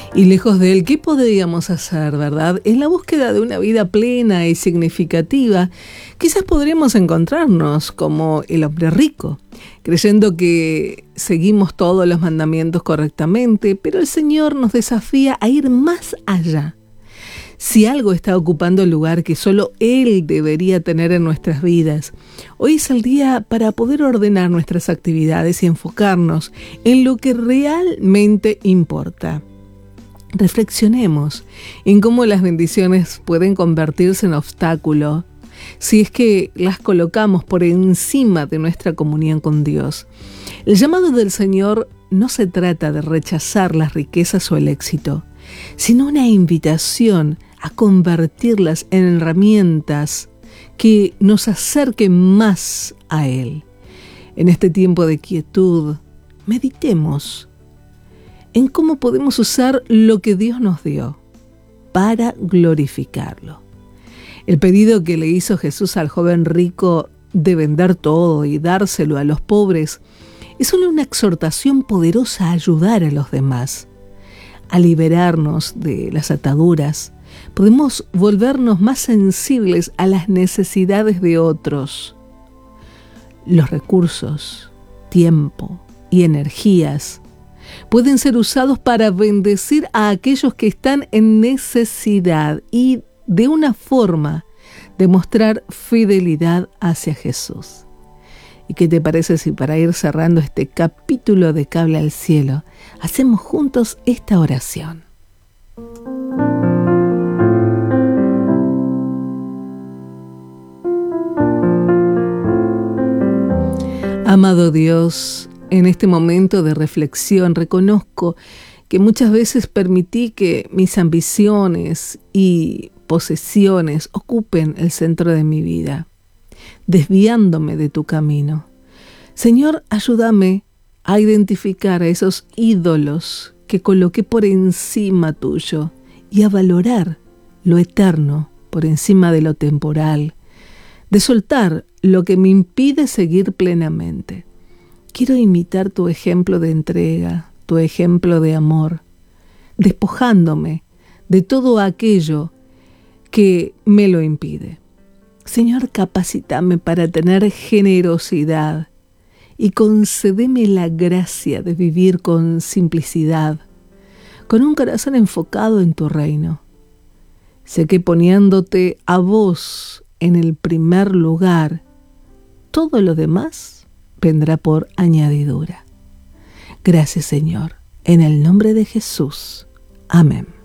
Y lejos de él, ¿qué podríamos hacer, verdad? En la búsqueda de una vida plena y significativa, quizás podríamos encontrarnos como el hombre rico, creyendo que seguimos todos los mandamientos correctamente, pero el Señor nos desafía a ir más allá. Si algo está ocupando el lugar que solo Él debería tener en nuestras vidas, hoy es el día para poder ordenar nuestras actividades y enfocarnos en lo que realmente importa. Reflexionemos en cómo las bendiciones pueden convertirse en obstáculo si es que las colocamos por encima de nuestra comunión con Dios. El llamado del Señor no se trata de rechazar las riquezas o el éxito, sino una invitación a convertirlas en herramientas que nos acerquen más a Él. En este tiempo de quietud, meditemos en cómo podemos usar lo que Dios nos dio para glorificarlo. El pedido que le hizo Jesús al joven rico de vender todo y dárselo a los pobres es solo una exhortación poderosa a ayudar a los demás, a liberarnos de las ataduras. Podemos volvernos más sensibles a las necesidades de otros. Los recursos, tiempo y energías pueden ser usados para bendecir a aquellos que están en necesidad y de una forma de mostrar fidelidad hacia Jesús. ¿Y qué te parece si para ir cerrando este capítulo de Cable al Cielo, hacemos juntos esta oración? Amado Dios, en este momento de reflexión reconozco que muchas veces permití que mis ambiciones y posesiones ocupen el centro de mi vida, desviándome de tu camino. Señor, ayúdame a identificar a esos ídolos que coloqué por encima tuyo y a valorar lo eterno por encima de lo temporal, de soltar lo que me impide seguir plenamente. Quiero imitar tu ejemplo de entrega, tu ejemplo de amor, despojándome de todo aquello que me lo impide. Señor, capacítame para tener generosidad y concédeme la gracia de vivir con simplicidad, con un corazón enfocado en tu reino. Sé que poniéndote a vos en el primer lugar, todo lo demás vendrá por añadidura. Gracias, Señor, en el nombre de Jesús. Amén.